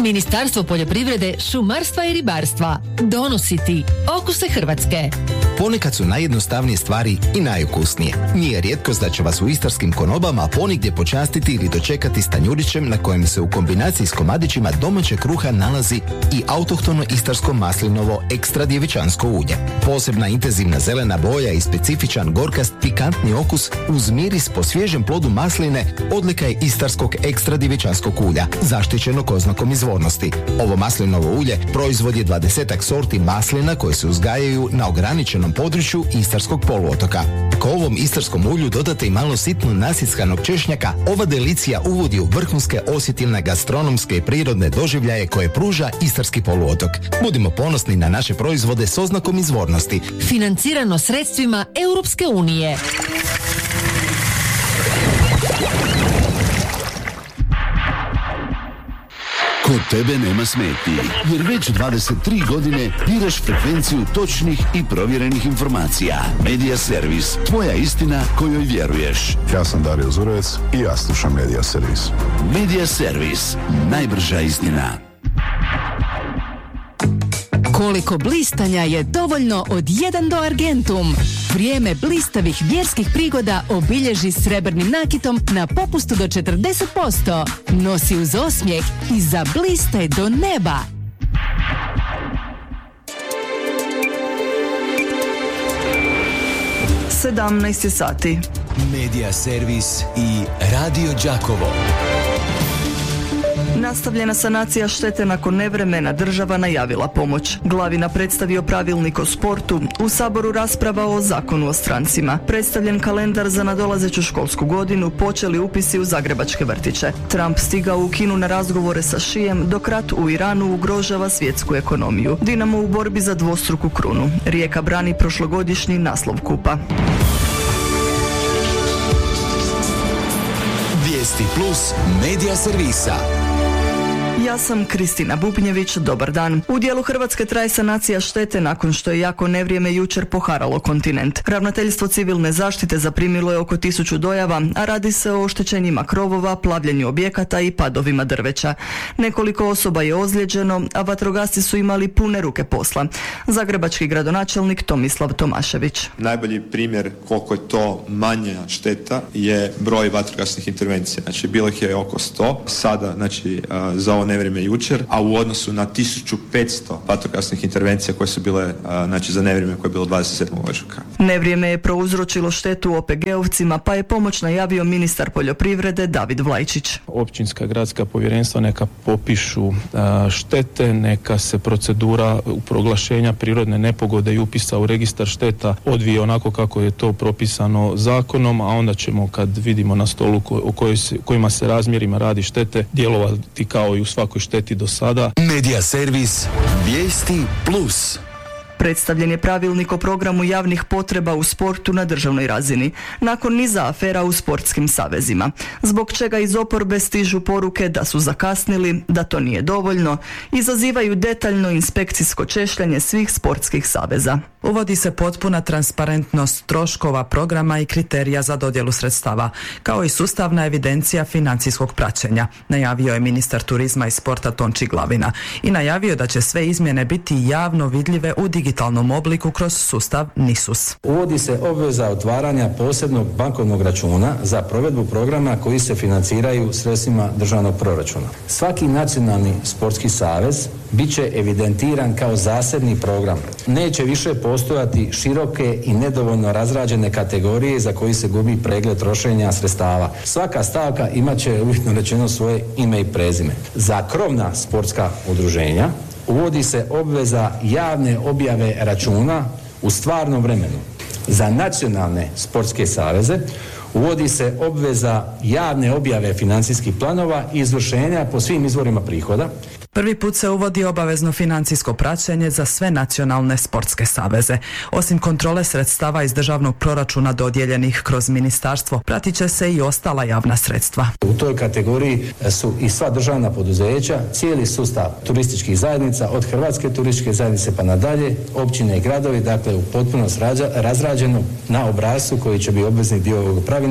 Ministarstvo poljoprivrede, šumarstva i ribarstva donosi ti okuse Hrvatske. Ponekad su najjednostavnije stvari i najukusnije. Nije rijetkost da će vas u istarskim konobama ponigdje počastiti ili dočekati s tanjurićem na kojem se u kombinaciji s komadićima domaćeg kruha nalazi i autohtono istarsko maslinovo ekstra djevičansko ulje. Posebna intenzivna zelena boja i specifičan gorkast pikantni okus uz miris po svježem plodu masline odlika je istarskog ekstra djevičanskog ulja, zaštićenog oznakom izvornosti. Ovo maslinovo ulje proizvod je 20 sorti maslina koje se uzgajaju na ograničenom području istarskog poluotoka. Ko ovom istarskom ulju dodate i malo sitno nasitskanog češnjaka, ova delicija uvodi u vrhunske osjetilne gastronomske i prirodne doživljaje koje pruža istarski poluotok. Budimo ponosni na naše proizvode s oznakom izvornosti. Financirano sredstvima Europske unije. Kod tebe nema smetnji, jer već 23 godine biraš frekvenciju točnih i provjerenih informacija. Medija Servis, tvoja istina kojoj vjeruješ. Ja sam Dario Zurovec i ja slušam Medija Servis. Medija Servis, najbrža istina. Koliko blistanja je dovoljno od 1 do Argentum? Vrijeme blistavih vjerskih prigoda obilježi srebrnim nakitom na popustu do 40%. Nosi uz osmijeh i zablistaj do neba. Sedamnaest sati. Medija Servis i Radio Đakovo. Nastavljena sanacija štete nakon nevremena, država najavila pomoć. Glavina predstavio pravilnik o sportu, u Saboru rasprava o zakonu o strancima. Predstavljen kalendar za nadolazeću školsku godinu, počeli upisi u zagrebačke vrtiće. Trump stigao u Kinu na razgovore sa Šijem, dok rat u Iranu ugrožava svjetsku ekonomiju. Dinamo u borbi za dvostruku krunu. Rijeka brani prošlogodišnji naslov kupa. Vijesti plus Medija Servisa. Ja sam Kristina Bubnjević, dobar dan. U dijelu Hrvatske traje sanacija štete nakon što je jako nevrijeme jučer poharalo kontinent. Ravnateljstvo civilne zaštite zaprimilo je oko 1000 dojava, a radi se o oštećenjima krovova, plavljenju objekata i padovima drveća. Nekoliko osoba je ozlijeđeno, a vatrogasci su imali pune ruke posla. Zagrebački gradonačelnik Tomislav Tomašević. Najbolji primjer koliko je to manja šteta je broj vatrogasnih intervencija. Znači, bilo ih je oko 100, sada, znači, za ovo nevrijeme jučer, a u odnosu na 1500 vatrogasnih intervencija koje su bile, znači, za nevrijeme koje je bilo 27. ožujka. Nevrijeme je prouzročilo štetu OPG-ovcima, pa je pomoć najavio ministar poljoprivrede David Vlajčić. Općinska gradska povjerenstva neka popišu štete, neka se procedura proglašenja prirodne nepogode i upisa u registar šteta odvije onako kako je to propisano zakonom, a onda ćemo, kad vidimo na stolu kojima se razmjerima radi štete, djelovati kao i u svakoj šteti do sada. Medija Servis, Vijesti plus. Predstavljen je pravilnik o programu javnih potreba u sportu na državnoj razini, nakon niza afera u sportskim savezima, zbog čega iz oporbe stižu poruke da su zakasnili, da to nije dovoljno, izazivaju detaljno inspekcijsko češljanje svih sportskih saveza. Uvodi se potpuna transparentnost troškova programa i kriterija za dodjelu sredstava, kao i sustavna evidencija financijskog praćenja, najavio je ministar turizma i sporta Tonči Glavina i najavio da će sve izmjene biti javno vidljive u digitalnom obliku kroz sustav NISUS. Uvodi se obveza otvaranja posebnog bankovnog računa za provedbu programa koji se financiraju sredstvima državnog proračuna. Svaki nacionalni sportski savez bit će evidentiran kao zasebni program. Neće više postojati široke i nedovoljno razrađene kategorije za koji se gubi pregled trošenja sredstava. Svaka stavka imat će, uvjetno rečeno, svoje ime i prezime. Za krovna sportska udruženja uvodi se obveza javne objave računa u stvarnom vremenu. Za nacionalne sportske saveze uvodi se obveza javne objave financijskih planova i izvršenja po svim izvorima prihoda. Prvi put se uvodi obavezno financijsko praćenje za sve nacionalne sportske saveze. Osim kontrole sredstava iz državnog proračuna dodijeljenih kroz ministarstvo, pratit će se i ostala javna sredstva. U toj kategoriji su i sva državna poduzeća, cijeli sustav turističkih zajednica, od Hrvatske turističke zajednice pa nadalje, općine i gradovi, dakle u potpunosti razrađeno na obrascu koji će biti obvezni dio ovog pravilnika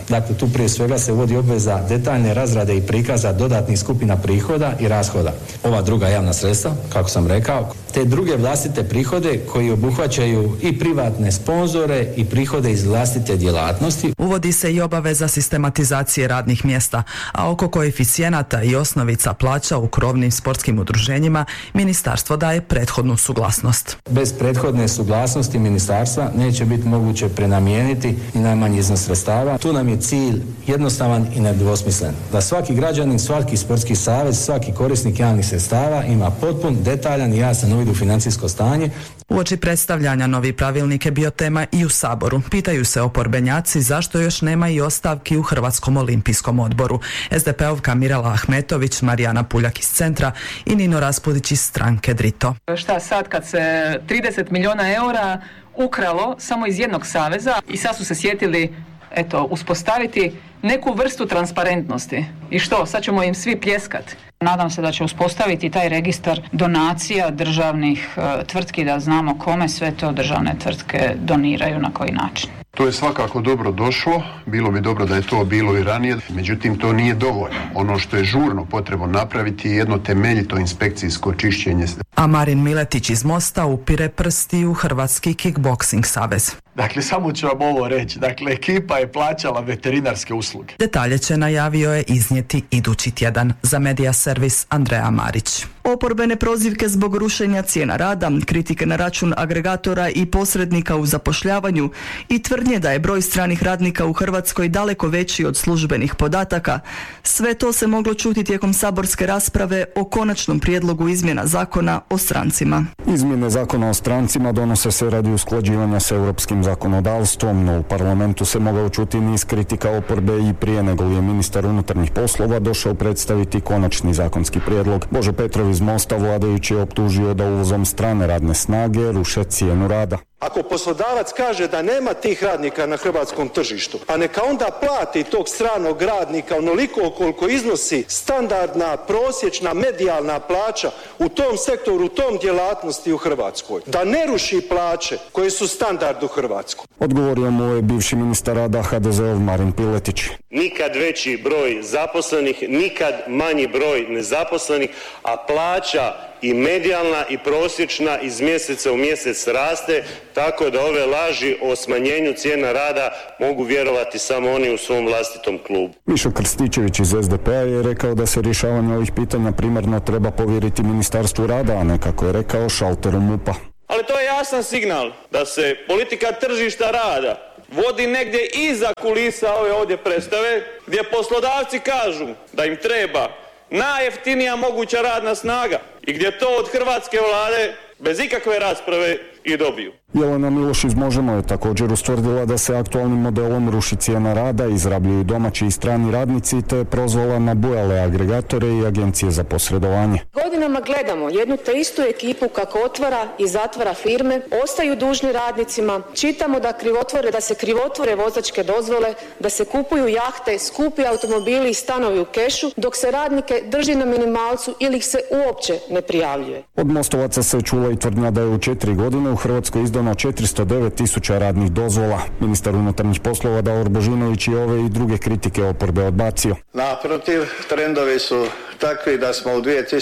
Dakle, tu prije svega se vodi obveza detaljne razrade i prikaza dodatnih skupina prihoda i rashoda. Ova druga javna sredstva, kako sam rekao, te druge vlastite prihode koji obuhvaćaju i privatne sponzore i prihode iz vlastite djelatnosti. Uvodi se i obaveza sistematizacije radnih mjesta, a oko koeficijenata i osnovica plaća u krovnim sportskim udruženjima ministarstvo daje prethodnu suglasnost. Bez prethodne suglasnosti ministarstva neće biti moguće prenamijeniti ni najmanji iznos sredstava. Tu nam je cilj jednostavan i nedvosmislen. Da svaki građanin, svaki sportski savez, svaki korisnik javnih sredstava ima potpun, detaljan i jasan uvid u financijsko stanje. Uoči predstavljanja novi pravilnik je bio tema i u Saboru. Pitaju se oporbenjaci zašto još nema i ostavki u Hrvatskom olimpijskom odboru. SDP-ovka Mirela Ahmetović, Marijana Puljak iz Centra i Nino Raspudić iz stranke Drito. Šta sad kad se 30 milijuna eura ukralo samo iz jednog saveza i sad su se sjetili uspostaviti neku vrstu transparentnosti. I što? Sad ćemo im svi pljeskati. Nadam se da će uspostaviti taj registar donacija državnih tvrtki, da znamo kome sve to državne tvrtke doniraju, na koji način. To je svakako dobro došlo, bilo bi dobro da je to bilo i ranije, međutim to nije dovoljno. Ono što je žurno potrebno napraviti je jedno temeljito inspekcijsko čišćenje. A Marin Miletić iz Mosta upire prsti u Hrvatski kickboksing savez. Dakle, samo ću vam ovo reći. Dakle, ekipa je plaćala veterinarske usluge. Detalje će, najavio je, iznijeti idući tjedan. Za Medija servis Andreja Marić. Oporbene prozivke zbog rušenja cijena rada, kritike na račun agregatora i posrednika u zapošljavanju i tvrdnje da je broj stranih radnika u Hrvatskoj daleko veći od službenih podataka. Sve to se moglo čuti tijekom saborske rasprave o konačnom prijedlogu izmjena zakona o strancima. Izmjene zakona o strancima donose se radi usklađivanja s europskim zakonodavstvom, no u parlamentu se mogao čuti niz kritika oporbe i prije nego li je ministar unutarnjih poslova došao predstaviti konačni zakonski prijedlog. Božo Petrov iz Mosta vladajući je optužio da uvozom strane radne snage ruše cijenu rada. Ako poslodavac kaže da nema tih radnika na hrvatskom tržištu, pa neka onda plati tog stranog radnika onoliko koliko iznosi standardna, prosječna, medijalna plaća u tom sektoru, u tom djelatnosti u Hrvatskoj. Da ne ruši plaće koje su standard u Hrvatskoj. Odgovorio mu je bivši ministar rada HDZ-ov Marin Piletić. Nikad veći broj zaposlenih, nikad manji broj nezaposlenih, a plaća i medijalna i prosječna iz mjeseca u mjesec raste, tako da ove laži o smanjenju cijena rada mogu vjerovati samo oni u svom vlastitom klubu. Mišo Krstičević iz SDP-a je rekao da se rješavanje ovih pitanja primarno treba povjeriti Ministarstvu rada, a ne, kako je rekao, šalteru MUP-a. Ali to je jasan signal da se politika tržišta rada vodi negdje iza kulisa ove ovdje predstave, gdje poslodavci kažu da im treba najjeftinija moguća radna snaga i gdje to od hrvatske vlade bez ikakve rasprave i dobiju. Jelena Miloš iz Možemo je također ustvrdila da se aktualnim modelom ruši cijena rada, izrabljuju domaći i strani radnici, te je prozvala nabujale agregatore i agencije za posredovanje. Godinama gledamo jednu te istu ekipu kako otvara i zatvara firme, ostaju dužni radnicima, čitamo da se krivotvore vozačke dozvole, da se kupuju jahte, skupi automobili i stanovi u kešu, dok se radnike drži na minimalcu ili ih se uopće ne prijavljuje. Od Mostovaca se čula i tvrdnja da je u 4 godine u Hrvatskoj izdano 409.000 radnih dozvola. Ministar unutarnjih poslova Davor Božinović i ove i druge kritike oporbe odbacio. Naprotiv, trendovi su takvi da smo u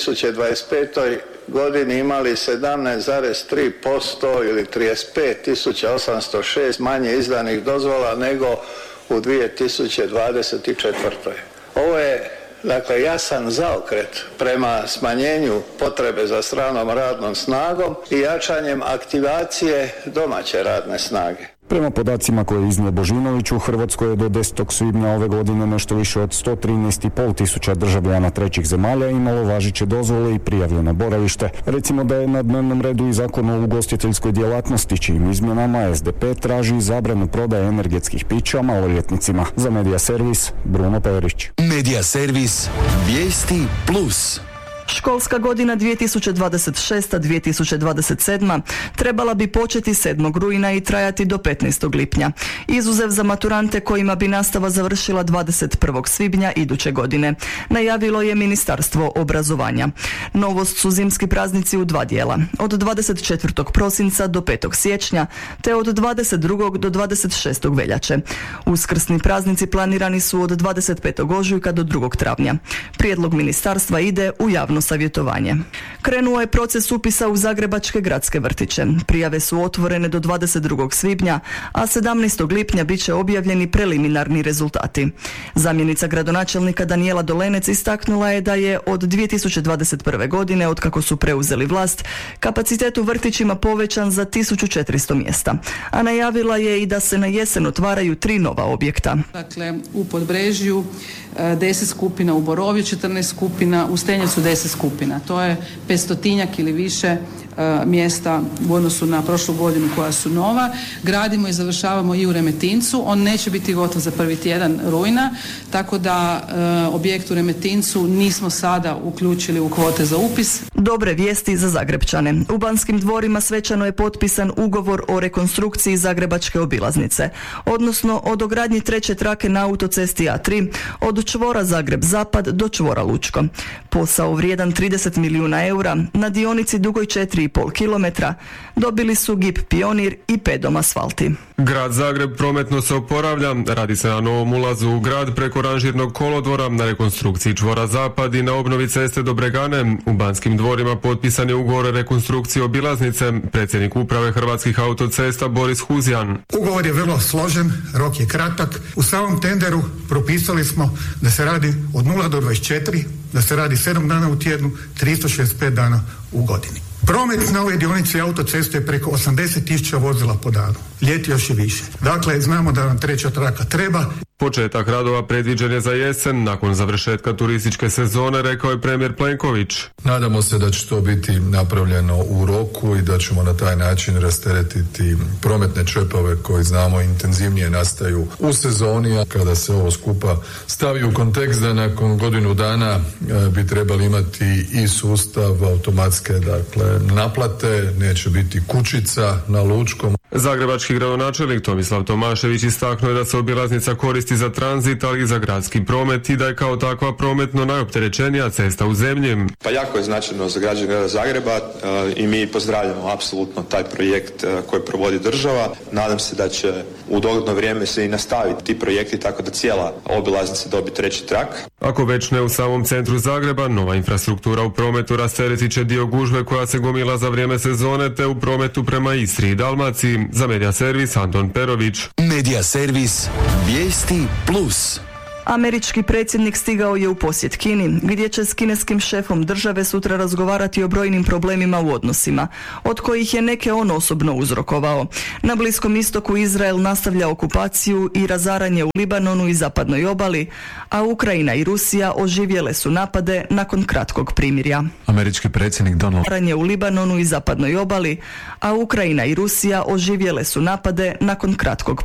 2025. godini imali 17,3% ili 35.806 manje izdanih dozvola nego u 2024. Ovo je dakle jasan zaokret prema smanjenju potrebe za stranom radnom snagom i jačanjem aktivacije domaće radne snage. Prema podacima koje iznio Božinović, u Hrvatskoj je do 10. svibnja ove godine nešto više od 113.500 tisuća državljana trećih zemalja imalo važeće dozvole i prijavljeno boravište. Recimo da je na dnevnom redu i Zakon o ugostiteljskoj djelatnosti, čijim izmjenama SDP traži zabranu prodaje energetskih pića maloljetnicima. Za Medija servis, Bruno Perić. Medija servis, vijesti plus. Školska godina 2026-2027 trebala bi početi 7. rujna i trajati do 15. lipnja. Izuzev za maturante kojima bi nastava završila 21. svibnja iduće godine, najavilo je Ministarstvo obrazovanja. Novost su zimski praznici u dva dijela, od 24. prosinca do 5. siječnja, te od 22. do 26. veljače. Uskrsni praznici planirani su od 25. ožujka do 2. travnja. Prijedlog ministarstva ide u javno savjetovanje. Krenuo je proces upisa u zagrebačke gradske vrtiće. Prijave su otvorene do 22. svibnja, a 17. lipnja bit će objavljeni preliminarni rezultati. Zamjenica gradonačelnika Danijela Dolenec istaknula je da je od 2021. godine, od kako su preuzeli vlast, kapacitet u vrtićima povećan za 1400 mjesta, a najavila je i da se na jesen otvaraju 3 nova objekta. Dakle, u Podbrežju 10 skupina, u Borovju 14 skupina, u Stenjevcu 10 skupina. To je 500 ili više mjesta u odnosu na prošlu godinu koja su nova. Gradimo i završavamo i u Remetincu. On neće biti gotov za prvi tjedan rujna, tako da objekt u Remetincu nismo sada uključili u kvote za upis. Dobre vijesti za Zagrepčane. U Banskim dvorima svečano je potpisan ugovor o rekonstrukciji zagrebačke obilaznice, odnosno o dogradnji 3. trake na autocesti A3 od čvora Zagreb-Zapad do čvora Lučko. Posao vrijedan 30 milijuna eura na dionici dugoj 4,5 km dobili su GIP Pionir i Pedom asfalti. Grad Zagreb prometno se oporavlja, radi se na novom ulazu u grad preko ranžirnog kolodvora, na rekonstrukciji čvora Zapad i na obnovi ceste do Bregane. U Banskim dvorima potpisan je ugovor o rekonstrukciji obilaznice, predsjednik uprave Hrvatskih autocesta Boris Huzjan. Ugovor je vrlo složen, rok je kratak. U samom tenderu propisali smo da se radi od 0 do 24, da se radi 7 dana u tjednu, 365 dana u godini. Promet na ovoj dionici autoceste je preko 80.000 vozila po danu. Ljeti još i više. Dakle, znamo da nam 3. traka treba. Početak radova predviđen je za jesen, nakon završetka turističke sezone, rekao je premijer Plenković. Nadamo se da će to biti napravljeno u roku i da ćemo na taj način rasteretiti prometne čepove koji znamo intenzivnije nastaju u sezoni, a kada se ovo skupa stavi u kontekst da nakon godinu dana bi trebali imati i sustav automatske, dakle, naplate, neće biti kućica na Lučkom. Zagrebački gradonačelnik Tomislav Tomašević istaknuo je da se obilaznica koristi za tranzit, ali i za gradski promet i da je kao takva prometno najopterećenija cesta u zemlji. Pa jako je značajno za građane grada Zagreba i mi pozdravljamo apsolutno taj projekt koji provodi država. Nadam se da će u dogledno vrijeme se i nastaviti ti projekti tako da cijela obilaznica dobi 3. trak. Ako već ne u samom centru Zagreba, nova infrastruktura u prometu rasteretit će dio gužve koja se gomila za vrijeme sezone, te u prometu prema Istri i Dalmaciji. Za Medija servis Anton Perović. Medija servis Vijesti Plus. Američki predsjednik stigao je u posjet Kini, gdje će s kineskim šefom države sutra razgovarati o brojnim problemima u odnosima, od kojih je neke on osobno uzrokovao. Na Bliskom istoku Izrael nastavlja okupaciju i razaranje u Libanonu i zapadnoj obali, a Ukrajina i Rusija oživjele su napade nakon kratkog primirja. Američki predsjednik Donald Trump u Libanonu i zapadnoj obali, a Ukrajina i Rusija oživjele su napade nakon kratkog